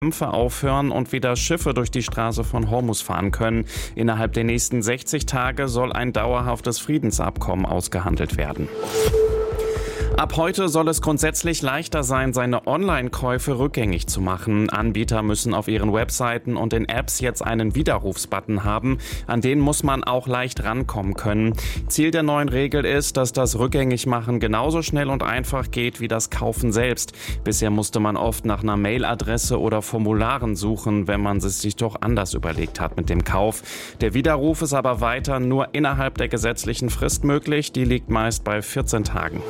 Kämpfe aufhören und wieder Schiffe durch die Straße von Hormuz fahren können. Innerhalb der nächsten 60 Tage soll ein dauerhaftes Friedensabkommen ausgehandelt werden. Ab heute soll es grundsätzlich leichter sein, seine Online-Käufe rückgängig zu machen. Anbieter müssen auf ihren Webseiten und in Apps jetzt einen Widerrufsbutton haben. An den muss man auch leicht rankommen können. Ziel der neuen Regel ist, dass das Rückgängigmachen genauso schnell und einfach geht wie das Kaufen selbst. Bisher musste man oft nach einer Mailadresse oder Formularen suchen, wenn man es sich doch anders überlegt hat mit dem Kauf. Der Widerruf ist aber weiter nur innerhalb der gesetzlichen Frist möglich. Die liegt meist bei 14 Tagen.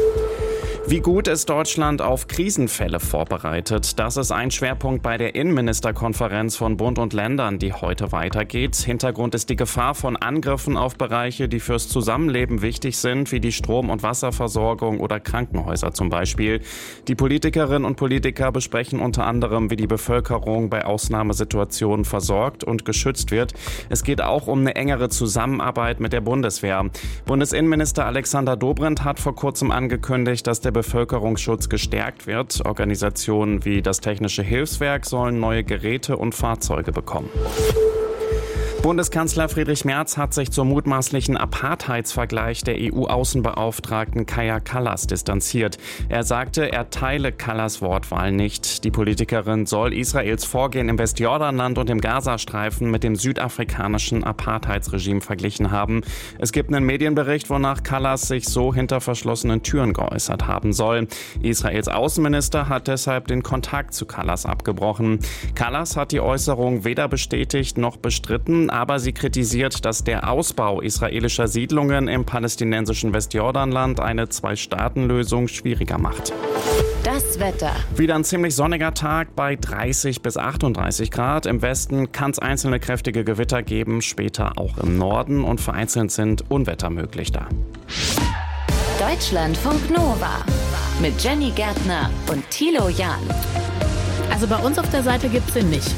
Wie gut ist Deutschland auf Krisenfälle vorbereitet? Das ist ein Schwerpunkt bei der Innenministerkonferenz von Bund und Ländern, die heute weitergeht. Hintergrund ist die Gefahr von Angriffen auf Bereiche, die fürs Zusammenleben wichtig sind, wie die Strom- und Wasserversorgung oder Krankenhäuser zum Beispiel. Die Politikerinnen und Politiker besprechen unter anderem, wie die Bevölkerung bei Ausnahmesituationen versorgt und geschützt wird. Es geht auch um eine engere Zusammenarbeit mit der Bundeswehr. Bundesinnenminister Alexander Dobrindt hat vor kurzem angekündigt, dass der Bevölkerungsschutz gestärkt wird. Organisationen wie das Technische Hilfswerk sollen neue Geräte und Fahrzeuge bekommen. Bundeskanzler Friedrich Merz hat sich zum mutmaßlichen Apartheidsvergleich der EU-Außenbeauftragten Kaja Kallas distanziert. Er sagte, er teile Kallas Wortwahl nicht. Die Politikerin soll Israels Vorgehen im Westjordanland und im Gazastreifen mit dem südafrikanischen Apartheidsregime verglichen haben. Es gibt einen Medienbericht, wonach Kallas sich so hinter verschlossenen Türen geäußert haben soll. Israels Außenminister hat deshalb den Kontakt zu Kallas abgebrochen. Kallas hat die Äußerung weder bestätigt noch bestritten, aber sie kritisiert, dass der Ausbau israelischer Siedlungen im palästinensischen Westjordanland eine Zwei-Staaten-Lösung schwieriger macht. Das Wetter. Wieder ein ziemlich sonniger Tag bei 30 bis 38 Grad. Im Westen kann es einzelne kräftige Gewitter geben, später auch im Norden und vereinzelt sind Unwetter möglich da. Deutschlandfunk Nova mit Jenny Gärtner und Thilo Jahn. Also bei uns auf der Seite gibt's den nicht.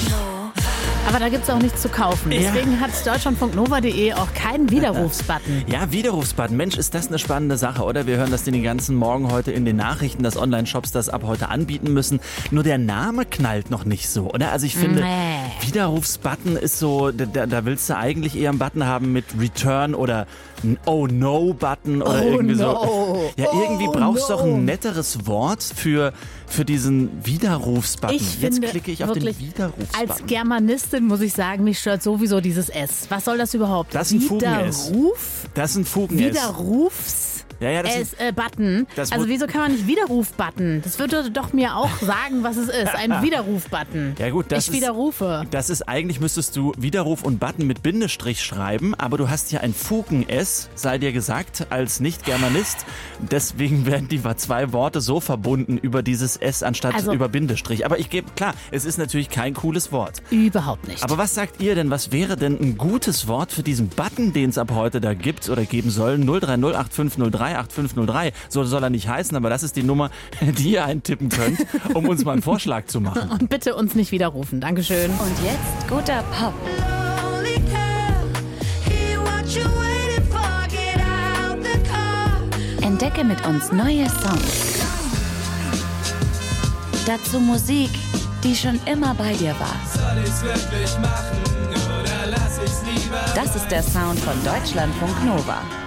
Aber da gibt's auch nichts zu kaufen. Deswegen hat deutschlandfunknova.de auch keinen Widerrufsbutton. Ja, Widerrufsbutton. Mensch, ist das eine spannende Sache, oder? Wir hören das den ganzen Morgen heute in den Nachrichten, dass Online-Shops das ab heute anbieten müssen. Nur der Name knallt noch nicht so, oder? Also ich finde, Widerrufsbutton ist so, da willst du eigentlich eher einen Button haben mit Return oder ein Oh-No-Button oder irgendwie so. Ja, irgendwie brauchst du doch ein netteres Wort für diesen Widerrufsbutton. Jetzt klicke ich auf den Widerrufsbutton. Als Germanistin muss ich sagen, mich stört sowieso dieses S. Was soll das überhaupt? Das ist ein Fugen-S. Widerruf? Das ist ein Fugen-S. Widerrufs? Ja, das Button. Also wieso kann man nicht Widerruf-Button? Das würde doch mir auch sagen, was es ist. Ein Widerruf-Button. Ja gut, ich widerrufe. Das ist eigentlich, müsstest du Widerruf und Button mit Bindestrich schreiben, aber du hast ja ein Fugen-S, sei dir gesagt, als Nicht-Germanist. Deswegen werden die zwei Worte so verbunden über dieses S anstatt über Bindestrich. Aber ich gebe, klar, es ist natürlich kein cooles Wort. Überhaupt nicht. Aber was sagt ihr denn? Was wäre denn ein gutes Wort für diesen Button, den es ab heute da gibt oder geben soll? 0308503 8503. So soll er nicht heißen, aber das ist die Nummer, die ihr eintippen könnt, um uns mal einen Vorschlag zu machen. Und bitte uns nicht widerrufen. Dankeschön. Und jetzt guter Pop. Entdecke mit uns neue Songs. Dazu Musik, die schon immer bei dir war. Soll ich's wirklich machen oder lass ich's lieber? Das ist der Sound von Deutschlandfunk Nova.